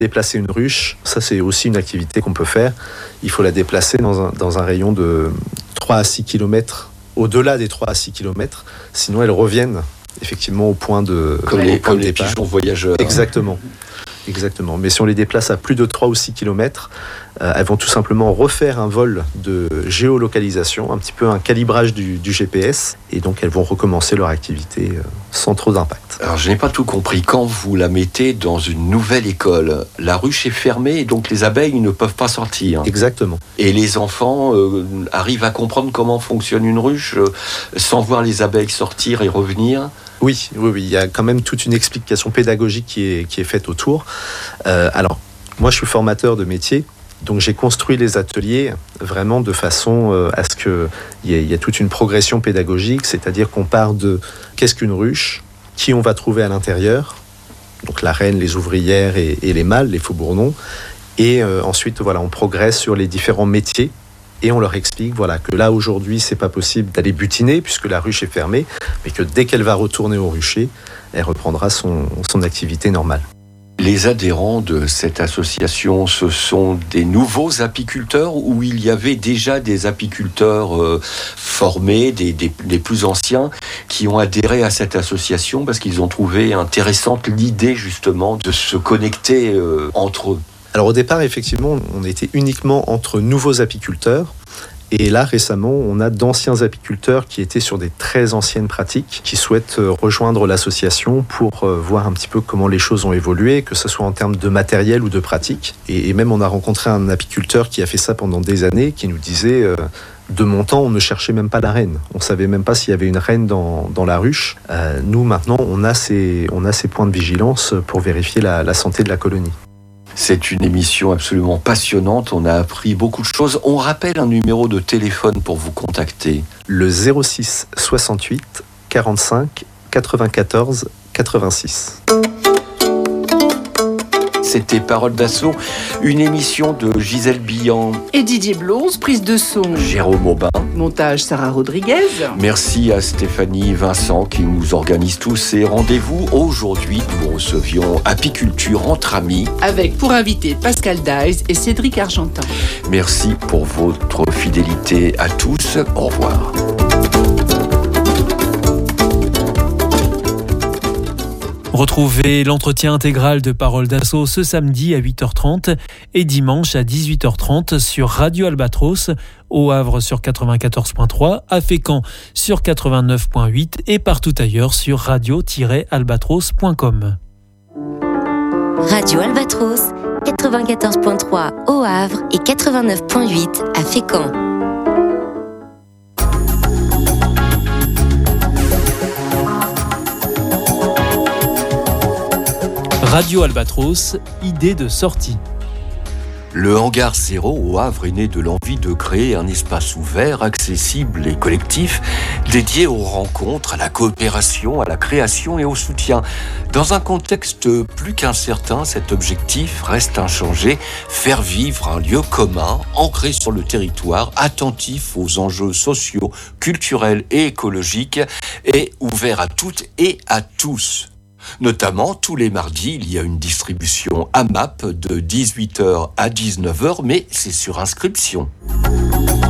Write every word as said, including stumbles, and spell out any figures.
Déplacer une ruche, ça c'est aussi une activité qu'on peut faire. Il faut la déplacer dans un, dans un rayon de trois à six kilomètres, au-delà des trois à six kilomètres, sinon elles reviennent effectivement au point de Comme au les, point comme de les départ. pigeons voyageurs. Exactement. Exactement. Mais si on les déplace à plus de trois ou six kilomètres, euh, elles vont tout simplement refaire un vol de géolocalisation, un petit peu un calibrage du, du G P S, et donc elles vont recommencer leur activité euh, sans trop d'impact. Alors je n'ai pas tout compris. Quand vous la mettez dans une nouvelle école, la ruche est fermée et donc les abeilles ne peuvent pas sortir. Exactement. Et les enfants euh, arrivent à comprendre comment fonctionne une ruche euh, sans voir les abeilles sortir et revenir. Oui, oui, oui, il y a quand même toute une explication pédagogique qui est, qui est faite autour. Euh, alors, moi, je suis formateur de métier, donc j'ai construit les ateliers vraiment de façon euh, à ce qu'il y, y ait toute une progression pédagogique, c'est-à-dire qu'on part de qu'est-ce qu'une ruche, qui on va trouver à l'intérieur, donc la reine, les ouvrières et, et les mâles, les faux-bourdons, et euh, ensuite, voilà, on progresse sur les différents métiers. Et on leur explique voilà, que là, aujourd'hui, c'est pas possible d'aller butiner puisque la ruche est fermée, mais que dès qu'elle va retourner au rucher, elle reprendra son, son activité normale. Les adhérents de cette association, ce sont des nouveaux apiculteurs ou il y avait déjà des apiculteurs euh, formés, des, des, des plus anciens, qui ont adhéré à cette association parce qu'ils ont trouvé intéressante l'idée justement de se connecter euh, entre eux? Alors au départ, effectivement, on était uniquement entre nouveaux apiculteurs. Et là, récemment, on a d'anciens apiculteurs qui étaient sur des très anciennes pratiques, qui souhaitent rejoindre l'association pour voir un petit peu comment les choses ont évolué, que ce soit en termes de matériel ou de pratique. Et, et même, on a rencontré un apiculteur qui a fait ça pendant des années, qui nous disait... Euh, de mon temps, on ne cherchait même pas la reine. On ne savait même pas s'il y avait une reine dans, dans la ruche. Euh, nous, maintenant, on a, ces, on a ces points de vigilance pour vérifier la, la santé de la colonie. C'est une émission absolument passionnante, on a appris beaucoup de choses. On rappelle un numéro de téléphone pour vous contacter. Le zéro six soixante-huit quarante-cinq quatre-vingt-quatorze quatre-vingt-six. C'était Parole d'Assaut, une émission de Gisèle Billan et Didier Blonze, prise de son Jérôme Aubin, montage Sarah Rodriguez. Merci à Stéphanie Vincent qui nous organise tous ces rendez-vous. Aujourd'hui, nous recevions Apiculture entre amis avec pour invité Pascal Daïs et Cédric Argentin. Merci pour votre fidélité à tous. Au revoir. Retrouvez l'entretien intégral de Parole d'Assaut ce samedi à huit heures trente et dimanche à dix-huit heures trente sur Radio Albatros, au Havre sur quatre-vingt-quatorze point trois, à Fécamp sur quatre-vingt-neuf point huit et partout ailleurs sur radio tiret albatros point com. Radio Albatros, quatre-vingt-quatorze point trois au Havre et quatre-vingt-neuf point huit à Fécamp. Radio Albatros, idée de sortie. Le Hangar Zéro au Havre est né de l'envie de créer un espace ouvert, accessible et collectif, dédié aux rencontres, à la coopération, à la création et au soutien. Dans un contexte plus qu'incertain, cet objectif reste inchangé, faire vivre un lieu commun, ancré sur le territoire, attentif aux enjeux sociaux, culturels et écologiques, et ouvert à toutes et à tous. Notamment, tous les mardis, il y a une distribution A M A P de dix-huit heures à dix-neuf heures, mais c'est sur inscription.